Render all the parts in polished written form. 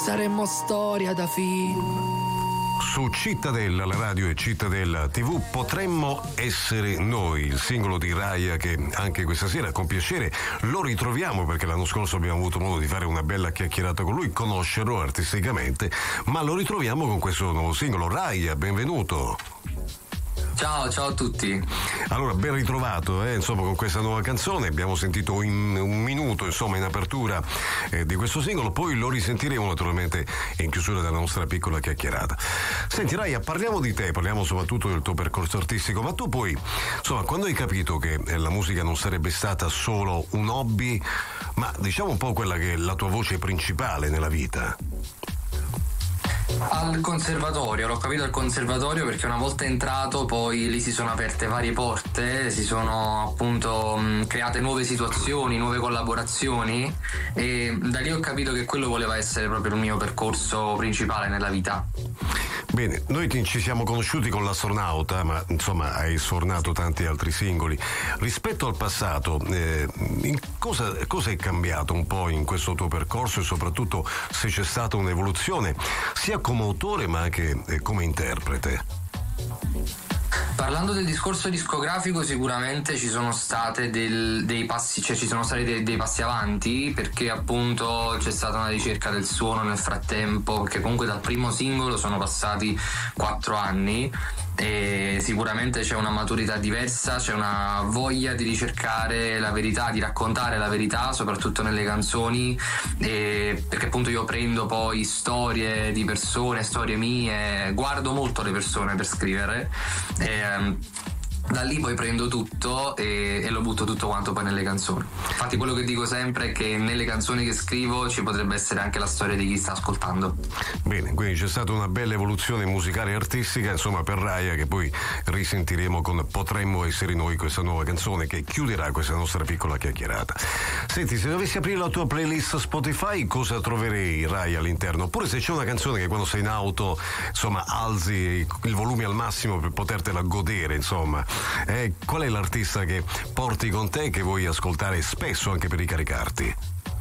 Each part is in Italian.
saremmo storia da film. Su Cittadella, la radio e Cittadella TV, Potremmo essere noi, il singolo di Raya che anche questa sera con piacere lo ritroviamo, perché l'anno scorso abbiamo avuto modo di fare una bella chiacchierata con lui, conoscerlo artisticamente, ma lo ritroviamo con questo nuovo singolo. Raya, benvenuto. Ciao a tutti. Allora, ben ritrovato, insomma, con questa nuova canzone. Abbiamo sentito in un minuto, insomma, in apertura di questo singolo, poi lo risentiremo naturalmente in chiusura della nostra piccola chiacchierata. Senti, Raya, parliamo di te, parliamo soprattutto del tuo percorso artistico, ma tu poi, insomma, quando hai capito che la musica non sarebbe stata solo un hobby, ma diciamo un po' quella che è la tua voce principale nella vita? Al conservatorio, l'ho capito al conservatorio, perché una volta entrato poi lì si sono aperte varie porte, si sono appunto create nuove situazioni, nuove collaborazioni, e da lì ho capito che quello voleva essere proprio il mio percorso principale nella vita. Bene, noi ci siamo conosciuti con l'Astronauta, ma insomma hai sfornato tanti altri singoli. Rispetto al passato, cosa è cambiato un po' in questo tuo percorso e soprattutto se c'è stata un'evoluzione sia come autore ma anche come interprete? Parlando del discorso discografico, sicuramente ci sono state dei passi, cioè ci sono stati dei passi avanti, perché appunto c'è stata una ricerca del suono nel frattempo, perché comunque dal primo singolo sono passati 4 anni e sicuramente c'è una maturità diversa, c'è una voglia di ricercare la verità, di raccontare la verità, soprattutto nelle canzoni, perché appunto io prendo poi storie di persone, storie mie, guardo molto le persone per scrivere. Da lì poi prendo tutto e lo butto tutto quanto poi nelle canzoni. Infatti quello che dico sempre è che nelle canzoni che scrivo ci potrebbe essere anche la storia di chi sta ascoltando. Bene, quindi c'è stata una bella evoluzione musicale e artistica, insomma, per Raya, che poi risentiremo con Potremmo essere noi, questa nuova canzone che chiuderà questa nostra piccola chiacchierata. Senti, se dovessi aprire la tua playlist Spotify, cosa troverei, Raya, all'interno? Oppure se c'è una canzone che quando sei in auto, insomma, alzi il volume al massimo per potertela godere, insomma. Qual è l'artista che porti con te, che vuoi ascoltare spesso anche per ricaricarti?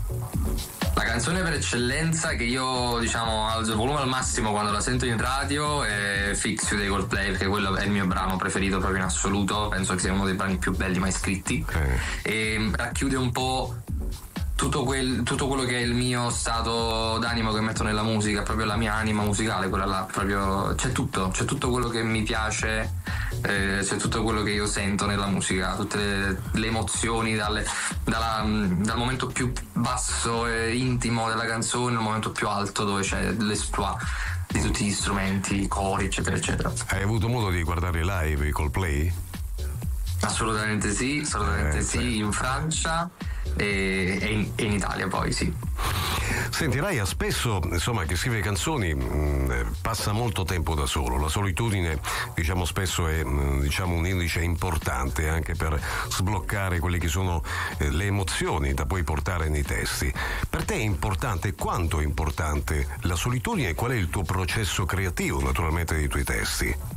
La canzone per eccellenza che io, diciamo, alzo il volume al massimo quando la sento in radio è Fix You dei Coldplay, perché quello è il mio brano preferito proprio in assoluto, penso che sia uno dei brani più belli mai scritti, e racchiude un po' tutto quello che è il mio stato d'animo che metto nella musica, proprio la mia anima musicale, quella là, proprio c'è tutto quello che mi piace, c'è tutto quello che io sento nella musica, tutte le emozioni dal momento più basso e intimo della canzone al momento più alto dove c'è l'esploit di tutti gli strumenti, i cori, eccetera eccetera. Hai avuto modo di guardare live i Coldplay? Assolutamente sì, in Francia e in Italia poi sì. Senti, Raya, spesso, insomma, che scrive canzoni passa molto tempo da solo. La solitudine, diciamo, spesso è un indice importante anche per sbloccare quelle che sono le emozioni da poi portare nei testi. Per te è importante, quanto è importante la solitudine e qual è il tuo processo creativo, naturalmente, dei tuoi testi?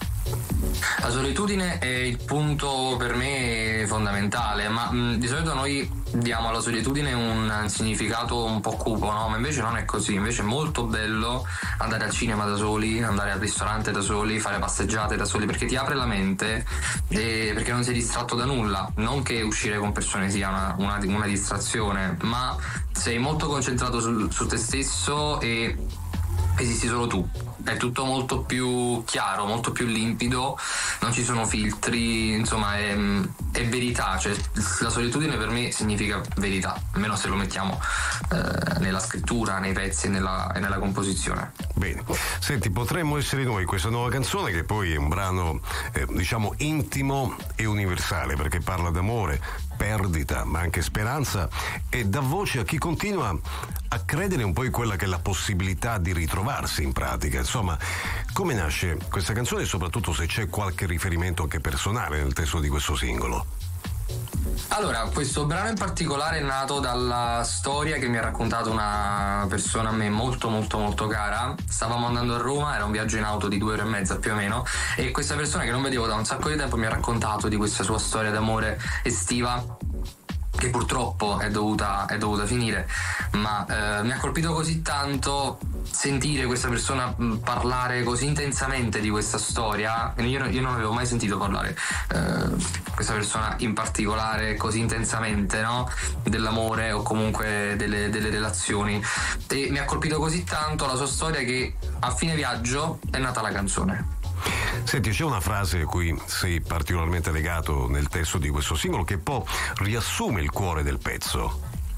La solitudine è il punto per me fondamentale, ma di solito noi diamo alla solitudine un significato un po' cupo, no? Ma invece non è così, invece è molto bello andare al cinema da soli, andare al ristorante da soli, fare passeggiate da soli, perché ti apre la mente e perché non sei distratto da nulla. Non che uscire con persone sia una distrazione, ma sei molto concentrato su te stesso e esisti solo tu. È tutto molto più chiaro, molto più limpido, non ci sono filtri, insomma è verità, cioè la solitudine per me significa verità, almeno se lo mettiamo nella scrittura, nei pezzi e nella composizione. Bene, senti, Potremmo essere noi, questa nuova canzone che poi è un brano diciamo intimo e universale, perché parla d'amore, perdita ma anche speranza, e dà voce a chi continua a credere un po' in quella che è la possibilità di ritrovarsi in pratica. Insomma, come nasce questa canzone e soprattutto se c'è qualche riferimento anche personale nel testo di questo singolo? Allora, questo brano in particolare è nato dalla storia che mi ha raccontato una persona a me molto molto molto cara. Stavamo andando a Roma, era un viaggio in auto di 2 ore e mezza più o meno, e questa persona che non vedevo da un sacco di tempo mi ha raccontato di questa sua storia d'amore estiva, che purtroppo è dovuta finire, ma mi ha colpito così tanto sentire questa persona parlare così intensamente di questa storia. Io non avevo mai sentito parlare questa persona in particolare così intensamente, no? Dell'amore o comunque delle relazioni, e mi ha colpito così tanto la sua storia che a fine viaggio è nata la canzone. Senti, c'è una frase a cui sei particolarmente legato nel testo di questo singolo che poi riassume il cuore del pezzo.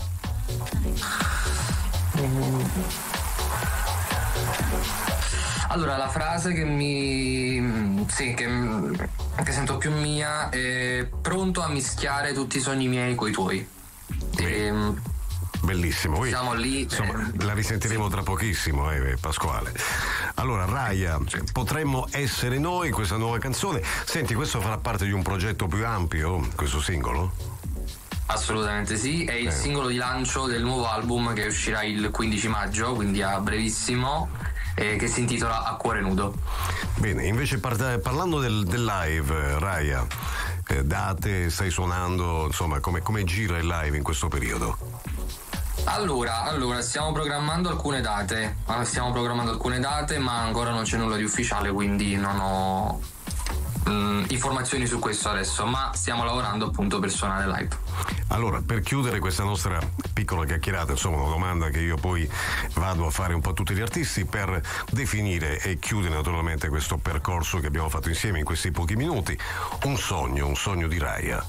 Allora, la frase che sento più mia è: pronto a mischiare tutti i sogni miei coi tuoi. Bellissimo, siamo lì, insomma, la risentiremo tra pochissimo, Pasquale. Allora, Raya, potremmo essere noi, questa nuova canzone. Senti, questo farà parte di un progetto più ampio, questo singolo? Assolutamente sì, è il singolo di lancio del nuovo album che uscirà il 15 maggio, quindi a brevissimo, che si intitola A Cuore Nudo. Bene, invece parlando del live, Raya, date, stai suonando, insomma, come gira il live in questo periodo? Allora, stiamo programmando alcune date, ma ancora non c'è nulla di ufficiale, quindi non ho informazioni su questo adesso, ma stiamo lavorando appunto per suonare live. Allora, per chiudere questa nostra piccola chiacchierata, insomma, una domanda che io poi vado a fare un po' a tutti gli artisti per definire e chiudere naturalmente questo percorso che abbiamo fatto insieme in questi pochi minuti. Un sogno di Raya.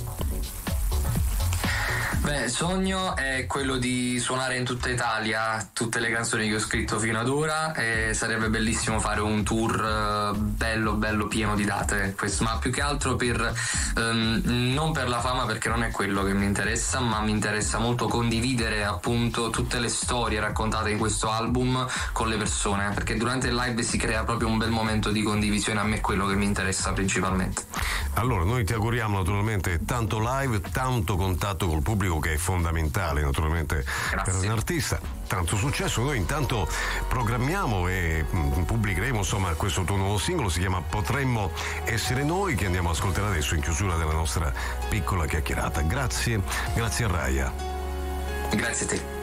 Beh, il sogno è quello di suonare in tutta Italia tutte le canzoni che ho scritto fino ad ora, e sarebbe bellissimo fare un tour bello pieno di date, ma più che altro non per la fama, perché non è quello che mi interessa, ma mi interessa molto condividere appunto tutte le storie raccontate in questo album con le persone, perché durante il live si crea proprio un bel momento di condivisione. A me è quello che mi interessa principalmente. Allora, noi ti auguriamo naturalmente tanto live, tanto contatto col pubblico, che è fondamentale naturalmente. Grazie. Per un artista. Tanto successo. Noi intanto programmiamo e pubblicheremo, insomma, questo tuo nuovo singolo, si chiama Potremmo essere noi, che andiamo ad ascoltare adesso in chiusura della nostra piccola chiacchierata. Grazie a Raya. Grazie a te.